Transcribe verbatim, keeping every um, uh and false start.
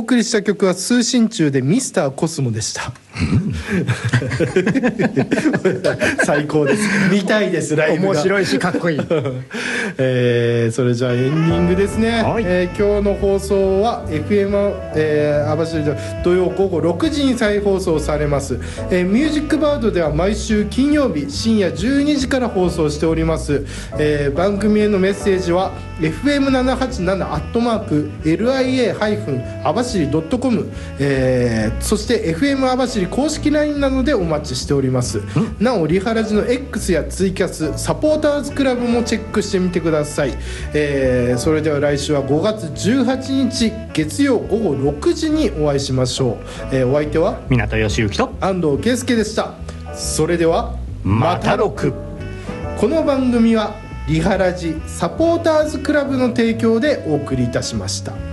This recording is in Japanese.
送りした曲は通信中でミスターコスモでした最高です。見たいです。ライブが面白いしかっこいい、 えー、それじゃあエンディングですね、 はい。 えー、今日の放送は エフエム、えー、網走で土曜午後ろくじに再放送されます、えー、ミュージックバードでは毎週金曜日深夜じゅうにじから放送しております、えー、番組へのメッセージは エフエムななはちなな アットマーク エルアイエー ハイフン 網走 ドットコム、えー、そして エフエム 網走公式 ライン などでお待ちしております。なおリハラジの X やツイキャスサポーターズクラブもチェックしてみてください、えー、それでは来週はごがつじゅうはちにち月曜午後ろくじにお会いしましょう、えー、お相手は港義之と安藤圭介でした。それではまたろく。 この番組はリハラジサポーターズクラブの提供でお送りいたしました。